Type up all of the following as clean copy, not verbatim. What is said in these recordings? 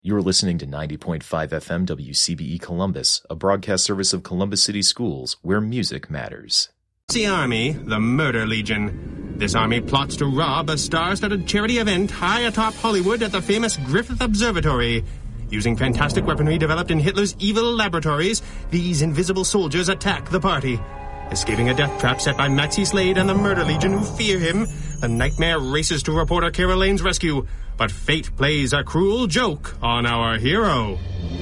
You're listening to 90.5 FM WCBE Columbus, a broadcast service of Columbus City Schools, where music matters. The Army, the Murder Legion. This army plots to rob a star-studded charity event high atop Hollywood at the famous Griffith Observatory. Using fantastic weaponry developed in Hitler's evil laboratories, these invisible soldiers attack the party. Escaping a death trap set by Maxie Slade and the Murder Legion who fear him, the Nightmare races to reporter Kara Lane's rescue. But fate plays a cruel joke on our hero.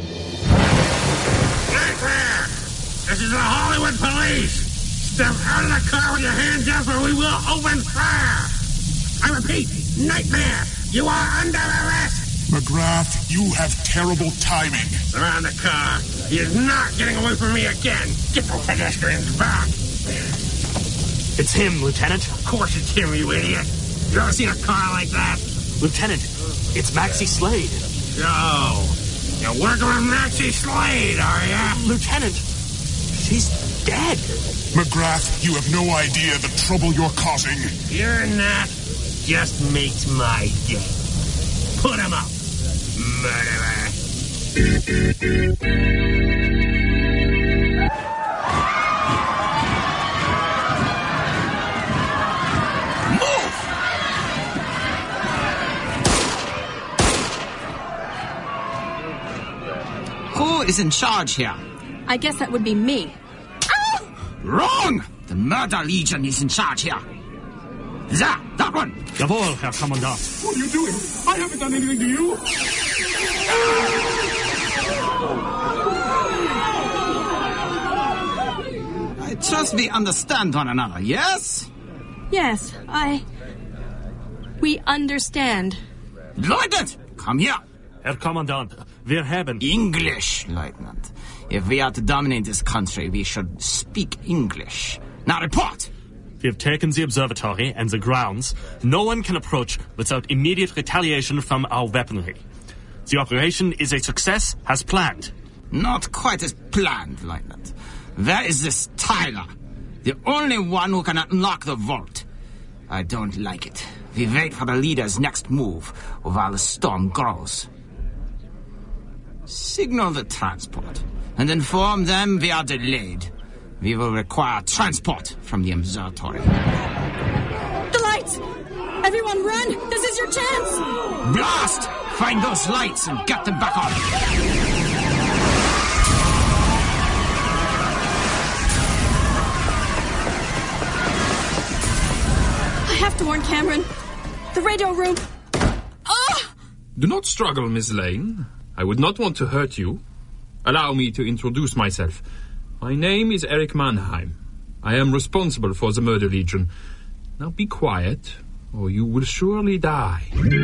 Nightmare! This is the Hollywood police! Step out of the car with your hands up or we will open fire! I repeat, Nightmare, you are under arrest! McGrath, you have terrible timing. Around the car. He is not getting away from me again. Get the pedestrians back. It's him, Lieutenant. Of course it's him, you idiot. You ever seen a car like that? Lieutenant, it's Maxie Slade. Oh, you're working with Maxie Slade, are ya? Lieutenant, she's dead. McGrath, you have no idea the trouble you're causing. Hearing that just makes my day. Put him up, murderer. Who is in charge here? I guess that would be me. Ah! Wrong! The Murder Legion is in charge here. That one! Jawohl, Herr Kommandant. What are you doing? I haven't done anything to you. I trust we understand one another, yes? Yes, we understand. Leutnant, come here. Herr Kommandant, wir haben... English, Lieutenant. If we are to dominate this country, we should speak English. Now report! We have taken the observatory and the grounds. No one can approach without immediate retaliation from our weaponry. The operation is a success as planned. Not quite as planned, Lieutenant. Where is this Tyler? The only one who can unlock the vault. I don't like it. We wait for the leader's next move while the storm grows. Signal the transport and inform them we are delayed. We will require transport from the observatory. The lights! Everyone run! This is your chance! Blast! Find those lights and get them back on. I have to warn Cameron. The radio room. Ah! Do not struggle, Miss Lane. I would not want to hurt you. Allow me to introduce myself. My name is Eric Mannheim. I am responsible for the Murder Legion. Now be quiet, or you will surely die.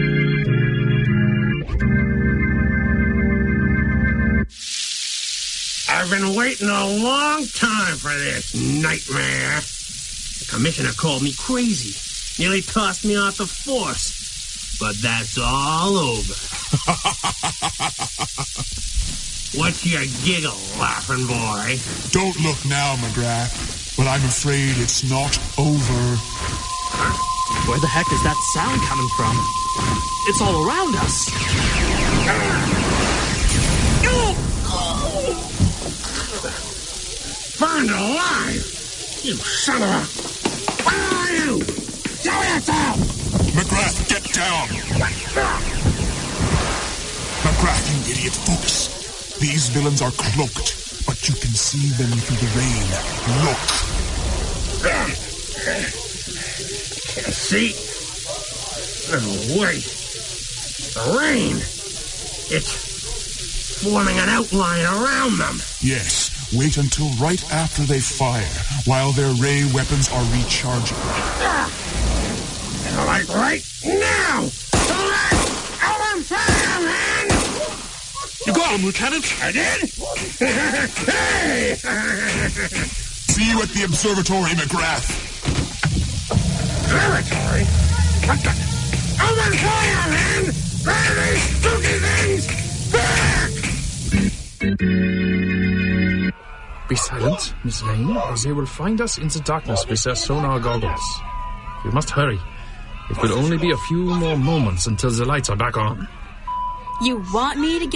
I've been waiting a long time for this, Nightmare. The commissioner called me crazy. Nearly tossed me off the force. But that's all over. What's your giggle, laughing boy? Don't look now, McGrath, but I'm afraid it's not over. Where the heck is that sound coming from? It's all around us. Burned alive! You son of a... Where are you? Show yourself! McGrath, get down! McGrath, you idiot, focus. These villains are cloaked, but you can see them through the rain. Look! Can't see. No, wait. The rain. It's forming an outline around them. Yes, wait until right after they fire, while their ray weapons are recharging. Like right now! Open fire, man! You got him, Lieutenant. I did? Hey! See you at the observatory, McGrath. Observatory? What the? Open fire, man! Grab these spooky things! Back! Be silent, Miss Lane, or they will find us in the darkness with their sonar goggles. We must hurry. It will only be a few more moments until the lights are back on. You want me to